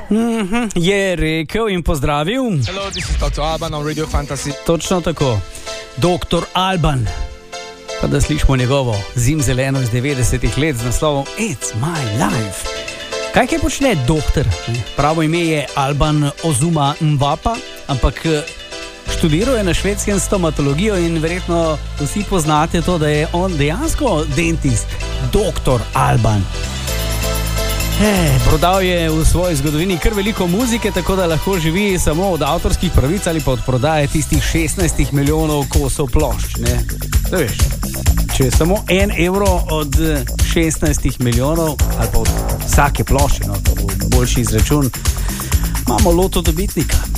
Je rekel in pozdravil. Hello, this is Dr. Alban on Radio Fantasy. Točno tako. Dr. Alban. Pa da slišimo njegovo zimzeleno iz 90-ih let z naslovom It's My Life. Kaj počne doktor? Pravo ime je Alban Ozuma Mwapa, ampak študiral je na Švedskem stomatologijo in verjetno vsi poznate to, da je on dejansko dentist, doktor Alban. Prodal je v svoji zgodovini kar veliko muzike, tako da lahko živi samo od avtorskih pravic ali pa od prodaje tistih 16 milijonov kosov plošč. Veš, če je samo 1 evro od 16 milijonov ali pa od vsake plošče, to bo boljši izračun, imamo loto dobitnika.